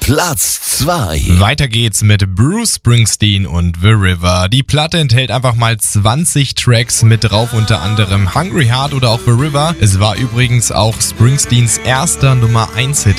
Platz 2. Weiter geht's mit Bruce Springsteen und The River. Die Platte enthält einfach mal 20 Tracks mit drauf, unter anderem Hungry Heart oder auch The River. Es war übrigens auch Springsteens erster Nummer 1 Hit